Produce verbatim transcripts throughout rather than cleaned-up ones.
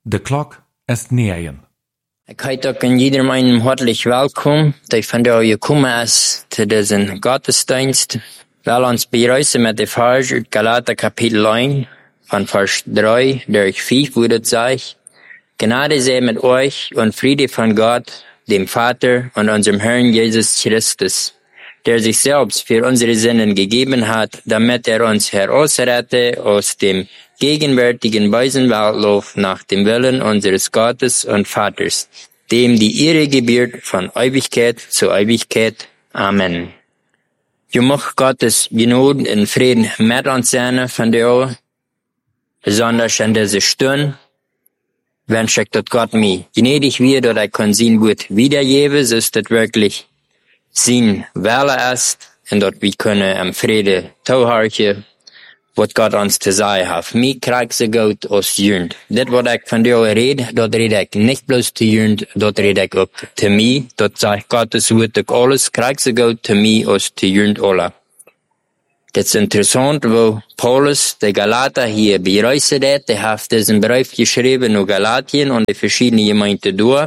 De klok est negen. Ik heet ook in iedereen een hartelijk welkom. Dat van jou gekomen is te deze godsdienst. Wel ons beruisen met de vers uit Galater kapitel één, van vers drei durch vijf, wo das sagt: Gnade sei mit euch und Friede von Gott, dem Vater und unserem Herrn Jesus Christus, der sich selbst für unsere Sünden gegeben hat, damit er uns herausrette aus dem gegenwärtigen bösen Weltlauf nach dem Willen unseres Gottes und Vaters, dem die Ehre gebührt von Ewigkeit zu Ewigkeit. Amen. Je mag Gottes Gnade und Frieden mit uns sein von dir, besonders in dieser Stunde, wünsche ich, dass Gott mir gnädig wird, dass ich kann sein Wort wiedergeben, so ist das wirklich sein Wille ist, und dass wir können im Frieden zuhören, was Gott uns zu sagen hat. Mir kriegt so gut aus Jünd. Das, was ich von dir rede, das rede ich nicht bloß zu Jünd, das rede ich auch zu mir. Das sagt Gottes Wort, dass alles kriegt so gut zu mir aus zu Jünd alle. Das ist interessant, wo Paulus, der Galater hier bereist hat, der hat diesen Brief geschrieben in Galatien und die verschiedenen Gemeinden durch.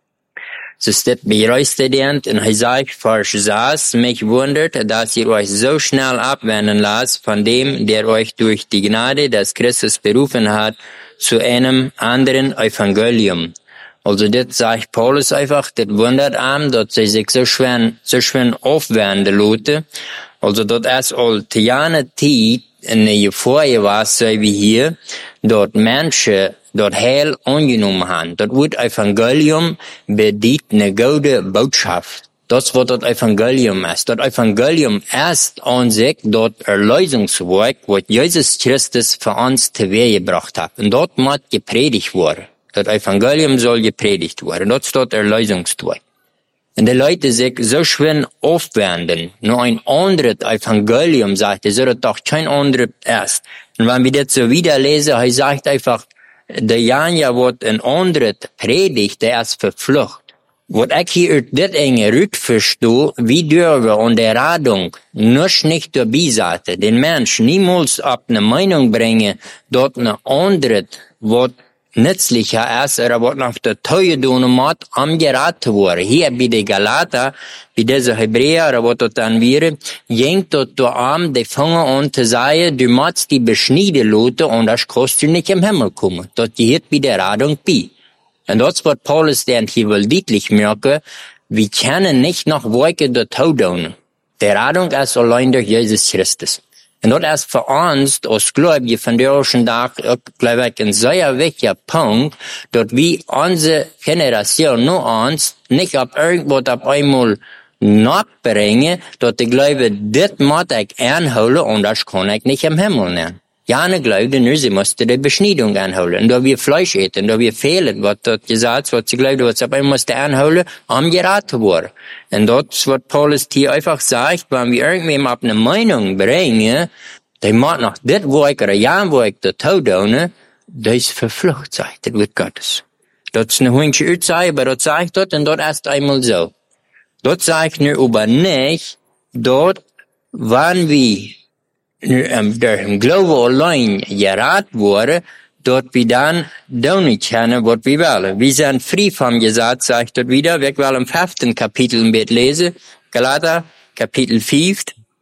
So ist das bereist hat, und er sagt, Vers sechs, mich wundert, dass ihr euch so schnell abwenden lasst von dem, der euch durch die Gnade des Christus berufen hat, zu einem anderen Evangelium. Also das sagt Paulus einfach, das wundert ihm, dass sie sich so schwer, so schwer aufwenden lassen. Also das ist all die Jahre Zeit, in der vorher war es so wie hier, dort Menschen dort heil angenommen haben. Das wird Evangelium bedeutet eine gute Botschaft. Das, was das Evangelium ist. Das Evangelium ist an sich das Erlösungswerk, was Jesus Christus für uns zu Wehe gebracht hat. Und dort muss gepredigt werden. Das Evangelium soll gepredigt werden. Das ist das Erlösungswerk. Und die Leute sich so schwer aufwenden, nur ein anderes Evangelium sagt, so das doch kein anderes ist. Und wenn wir das so wieder lesen, er sagt einfach, der Janja wird ein anderes predigt, der ist verflucht. Was ich hier das enge Rück verstehe, wie dürfen an der Radung nicht nicht dabei sein, den Mensch niemals ab eine Meinung bringen, dort eine andere, was nützlicher ist, oder was nach der Teue tun muss, am geraten wurde. Hier bei den Galater, bei dieser Hebräer, oder was das dann wäre, jengt dort der Arm, die fangen an zu sagen, du musst die beschneiden lassen, und das kostet nicht im Himmel kommen. Das gehört bei der Radung bei. Und das, was Paulus dann hier will deutlich merken, wir können nicht noch Werke der Tod tun. Die Radung ist allein durch Jesus Christus. Und das ist für uns, als Gläubige von der ersten Tag, glaube ich, ein sehr wichtiger Punkt, dass wir unsere Generation nur uns nicht auf irgendwas auf einmal nachbringen, dass die Glaube, das muss ich anholen und das kann ich nicht im Himmel nehmen. Ja, eine Glaube, nur sie musste die Beschneidung anholen. Und da wir Fleisch essen, da wir fehlen, was dort gesagt, was sie glaubt, was sie auf einmal musste anholen, am geraten worden. Und das, was Paulus hier einfach sagt, wenn wir irgendwem auf eine Meinung bringen, der macht noch das Werk oder ja, wo ich das tun, das ist verflucht, sagt, das wird Gottes. Das ist eine Hündchen Urzeit, aber das sagt dort, und dort ist einmal so. Dort sagt nur aber nicht, dort, wann wir durch den Glaube allein geraten wurde, dort wir dann tun können, was wir wollen. Wir sind frei vom Gesetz, sagt dort wieder. Wir wollen im fünften Kapitel ein bisschen lesen. Galater, Kapitel fünf,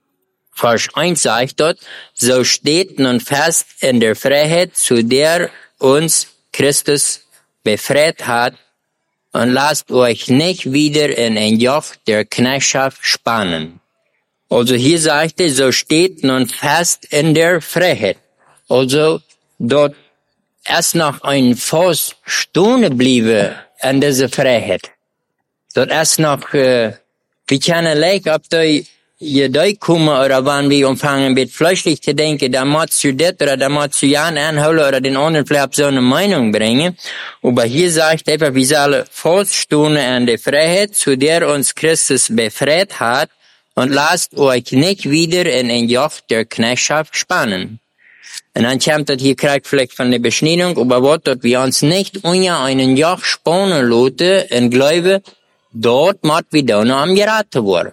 Vers eins sagt dort, so steht nun fest in der Freiheit, zu der uns Christus befreit hat, und lasst euch nicht wieder in ein Joch der Knechtschaft spannen. Also hier sagt er, so steht nun fest in der Freiheit. Also dort ist noch ein Fuß stehen geblieben an dieser Freiheit. Dort ist noch, äh, wir können leicht auf die Idee kommen, oder wenn wir anfangen mit fleischlich zu denken, da muss du das oder da muss du Jan anholen oder den anderen vielleicht so eine Meinung bringen. Aber hier sagt er einfach, wir sollen feststehen an der Freiheit, zu der uns Christus befreit hat, und lasst euch nicht wieder in ein Joch der Knechtschaft spannen. Und dann kommt das hier kriegt vielleicht von der Beschneidung, aber was, dass wir uns nicht unter einen Joch spannen lassen, und Glaube, dort muss wir dann am geraten werden.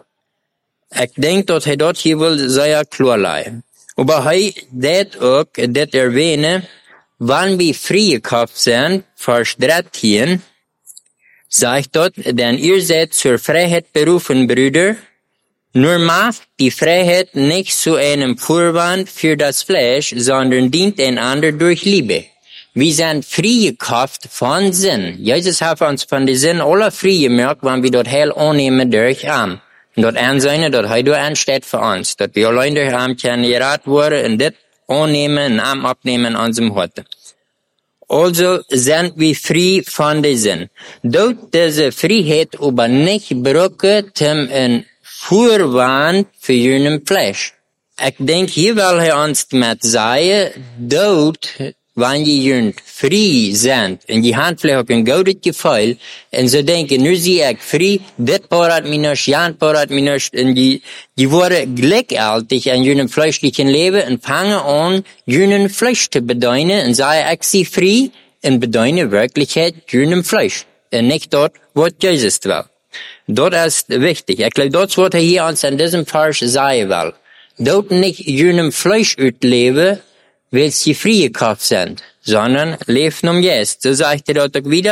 Ich denke, dass er dort hier will sehr klar sein. Aber er, das auch, das erwähnen, wann wir freigekauft sind, Vers dreizehn, sagt dort, denn ihr seid zur Freiheit berufen, Brüder, nur macht die Freiheit nicht zu einem Vorwand für das Fleisch, sondern dient einander durch Liebe. Wir sind freigekauft von Sinn. Jesus hat uns von den Sinn aller frei gemacht, wenn wir dort heil annehmen durch Arm. Und dort ansehen, dort heute ansteht für uns. Dort wir allein durch Arm können gerat worden und das annehmen und Arm abnehmen an unserem Hut. Also sind wir frei von den Sinn. Dort diese Freiheit aber nicht brauchen, um ein Vorwand für jenem Fleisch. Ich denke, hier will er uns mit sagen, dort, wenn je frei sind, und die haben vielleicht auch ein gutes Gefühl, und so denken, nu zie ich frei, das parat mir nicht, jan parat mir nicht, und die, die worden gleichzeitig in jenem fleischlichen Leben und fangen an, jenem Fleisch zu bedeuten, und sagen, ich sie frei, und bedeuten Wirklichkeit jenem Fleisch, und nicht dort, wo Jesus will. Dort ist wichtig. Ich glaube, dort wird er hier uns in diesem Vers sagen will. Dort nicht jenem Fleisch utleben, weil sie freigekauft sind, sondern leben um jetzt. So sagt er dort auch wieder.